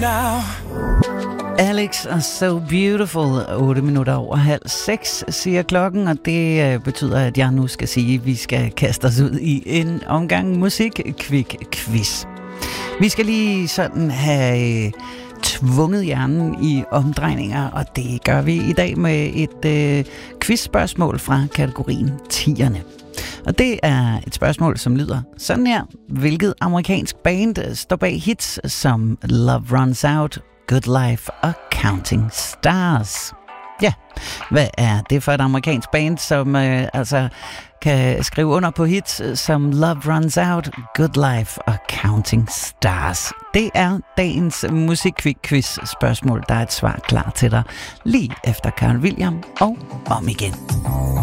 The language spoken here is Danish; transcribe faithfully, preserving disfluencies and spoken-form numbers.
Alex er So Beautiful. otte minutter over halv seks, siger klokken, og det betyder, at jeg nu skal sige, at vi skal kaste os ud i en omgang musik-quick-quiz. Vi skal lige sådan have tvunget hjernen i omdrejninger, og det gør vi i dag med et øh, quizspørgsmål fra kategorien tierne. Og det er et spørgsmål, som lyder sådan her. Hvilket amerikansk band står bag hits som Love Runs Out, Good Life og Counting Stars? Ja, hvad er det for et amerikansk band, som øh, altså kan skrive under på hits som Love Runs Out, Good Life og Counting Stars? Det er dagens musik-quiz spørgsmål. Der er et svar klar til dig lige efter Carl William og om igen.